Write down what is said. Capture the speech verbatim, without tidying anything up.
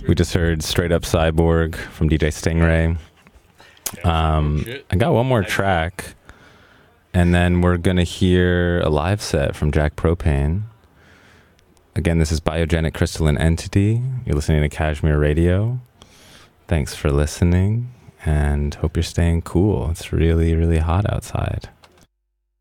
We just heard Straight Up Cyborg from D J Stingray. Um, I got one more track, and then we're going to hear a live set from Jack Propane. Again, this is Biogenic Crystalline Entity. You're listening to Cashmere Radio. Thanks for listening, and hope you're staying cool. It's really, really hot outside.